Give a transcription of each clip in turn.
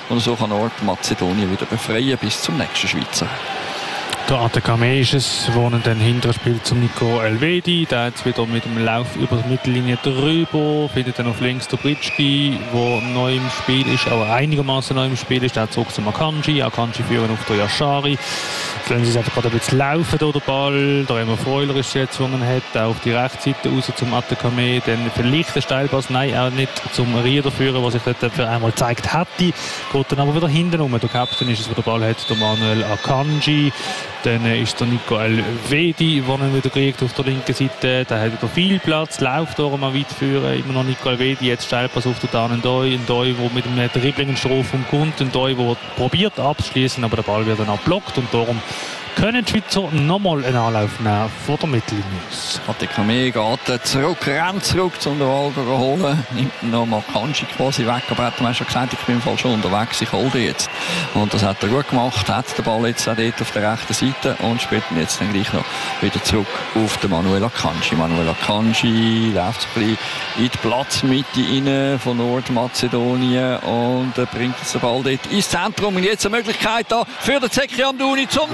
und so kann Nordmazedonien wieder befreien bis zum nächsten Schweizer. Der Atakame ist es, der dann hinterher spielt zum Nico Elvedi. Der jetzt wieder mit dem Lauf über die Mittellinie drüber. Findet dann auf links der Britschki, der neu im Spiel ist, aber einigermaßen neu im Spiel ist. Der zurück zum Akanji. Akanji führen auf der Yashari. Jetzt lassen sie es einfach gerade ein bisschen laufen, der Ball. Der Remo Freuler ist jetzt, den man hat. Auch auf die Rechtsseite raus zum Atakame. Dann vielleicht der Steilpass, nein, auch nicht zum Rieder führen, was sich dort für einmal gezeigt hätte. Geht dann aber wieder hinten rum. Der Captain ist es, der den Ball hat, der Manuel Akanji. Dann ist der Nico Elvedi, der ihn wieder kriegt auf der linken Seite. Der hat wieder viel Platz, läuft auch mal weit führen. Immer noch Nico Elvedi, jetzt Steilpass auf den Dan Ndoi. Ndoi, der mit einem Dribbling in Strafraum kommt. Ndoi, der probiert abzuschließen, aber der Ball wird dann abblockt. Und darum können die Schweizer nochmal einen Anlauf nehmen vor der Mittellinie. Atakame geht zurück, rennt zurück zum Ball holen, nimmt noch mal Kanji quasi weg, aber hat er schon gesagt, ich bin im Fall schon unterwegs, ich hole den jetzt. Und das hat er gut gemacht, hat den Ball jetzt auch dort auf der rechten Seite und spielt ihn jetzt dann gleich noch wieder zurück auf den Manuel Akanji. Manuel Akanji läuft ein bisschen in die Platzmitte rein von Nordmazedonien und bringt jetzt den Ball dort ins Zentrum. Und jetzt eine Möglichkeit da für den Zeki Amdouni zum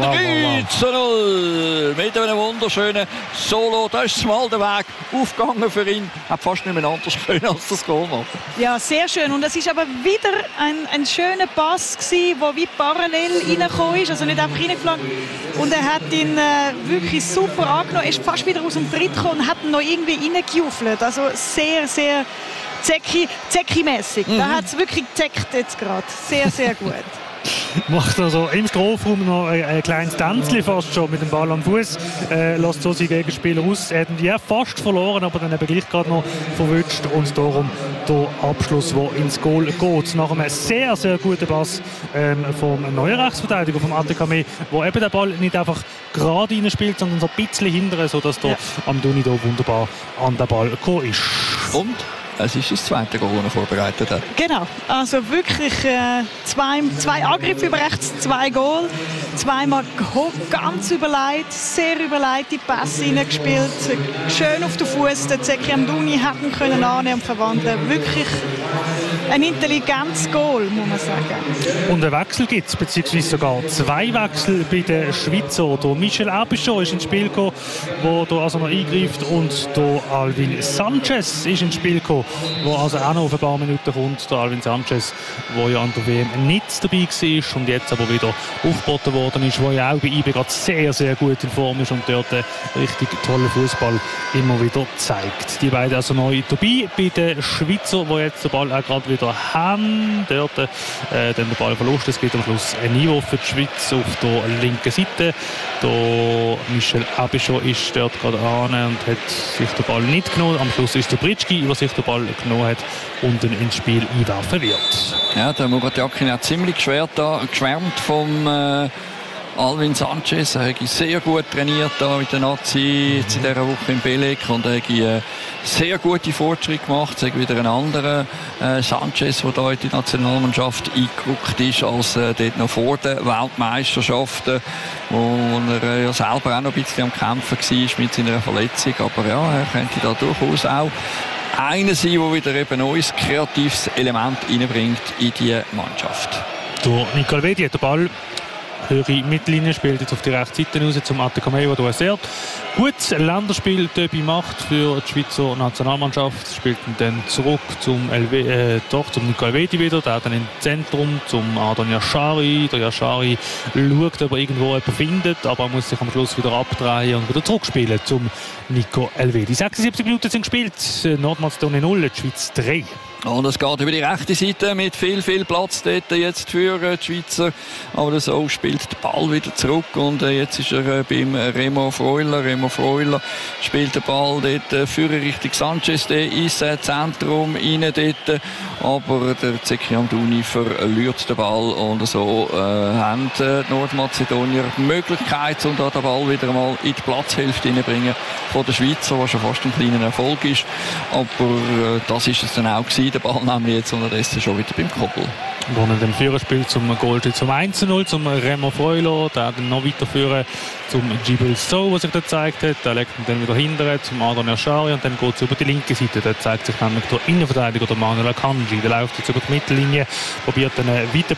3:0 mit einem wunderschönen Solo. Da ist mal der Weg aufgegangen für ihn. Hat fast nicht mehr anders können als das Goal machen. Ja, sehr schön. Und es ist aber wieder ein schöner Pass gewesen, der wie parallel reingekommen ist. Also nicht einfach reingeflankt. Und er hat ihn wirklich super angenommen. Er ist fast wieder aus dem Tritt gekommen und hat ihn noch irgendwie reingejufelt. Also sehr, sehr Zecki-mässig. Da hat es wirklich gezeckt jetzt gerade. Sehr, sehr gut. Macht also im Strafraum noch ein kleines Tänzchen fast schon mit dem Ball am Fuß. Lässt so seinen Gegenspieler aus. Er hat ihn fast verloren, aber dann eben gleich gerade noch verwünscht. Und darum der Abschluss, der ins Goal geht. Nach einem sehr, sehr guten Pass vom neuen Rechtsverteidiger, vom Atakame, wo eben der Ball nicht einfach gerade reinspielt, sondern so ein bisschen hinterher, sodass der Amdouni da wunderbar an den Ball gekommen ist. Und es ist das zweite Goal, das er vorbereitet hat. Genau, also wirklich zwei Angriffe über rechts, 2 Goal. Zweimal ganz überlegt, sehr überlegt die Pässe hineingespielt. Schön auf den Fuß, der Zeki Amdouni hat ihn können annehmen und verwandeln. Wirklich ein intelligentes Goal, muss man sagen. Und einen Wechsel gibt es, beziehungsweise sogar 2 Wechsel bei den Schweizer. Der Michel Abichon ist ins Spiel gekommen, der also noch eingreift. Und der Alvin Sanchez ist ins Spiel gekommen, der also auch noch auf ein paar Minuten kommt. Der Alvin Sanchez, der ja an der WM nicht dabei war und jetzt aber wieder aufgeboten worden ist, der ja auch bei IB gerade sehr, sehr gut in Form ist und dort richtig tollen Fußball immer wieder zeigt. Die beiden also neu dabei bei den Schweizer, die jetzt den Ball auch gerade wieder haben. Dort dann der Ballverlust. Es gibt am Schluss ein Einwurf für die Schweiz auf der linken Seite. Der Michel Abichon ist dort gerade an und hat sich den Ball nicht genommen. Am Schluss ist der Britschki, der sich den Ball genommen hat und dann ins Spiel einwerfen wird. Ja, der Murat Yakin hat ziemlich geschwärmt vom Alvin Sanchez. Er hat sehr gut trainiert da mit der Nazi jetzt in dieser Woche in Belek und er hat sehr gute Fortschritte gemacht. Es ist wieder ein anderer Sanchez, der da in die Nationalmannschaft eingerückt ist, als dort noch vor den Weltmeisterschaften, wo er ja selber auch noch ein bisschen am Kämpfen war mit seiner Verletzung. Aber ja, er könnte da durchaus auch einer sein, der wieder eben ein neues kreatives Element reinbringt in die Mannschaft. Der Nico Elvedi hat den Ball höhere Mittellinie, spielt jetzt auf die rechte Seite raus zum Atakame, der hier sehr gutes Länderspiel dabei macht für die Schweizer Nationalmannschaft. Spielt dann zurück zum Nico Elvedi wieder, der dann im Zentrum zum Adon Yashari. Der Yashari schaut, ob er irgendwo jemanden findet, aber er muss sich am Schluss wieder abdrehen und wieder zurückspielen zum Nico Elvedi. 76 Minuten sind gespielt, Nordmazedonien 0, die Schweiz 3. Und es geht über die rechte Seite mit viel Platz dort jetzt für die Schweizer. Aber so spielt der Ball wieder zurück und jetzt ist er beim Remo Freuler. Remo Freuler spielt den Ball dort für Richtung Sanchez ins Zentrum rein dort. Aber der Zeki Amdouni verliert den Ball und so haben die Nordmazedonier die Möglichkeit, um da den Ball wieder mal in die Platzhälfte reinzubringen von der Schweizer, was schon fast ein kleiner Erfolg ist. Aber das ist es dann auch gewesen. Der Ball nämlich jetzt unterdessen schon wieder beim Koppel. Wo er dann führen spielt zum Goal zum 1:0, zum Remo Freuler, der dann noch weiterführen zum Djibril Sow, was sich da gezeigt hat. Der legt ihn dann wieder hinterher zum Adon Yashari und dann geht es über die linke Seite. Da zeigt sich nämlich der Innenverteidiger, der Manuel Akanji. Der läuft jetzt über die Mittellinie, probiert dann weiter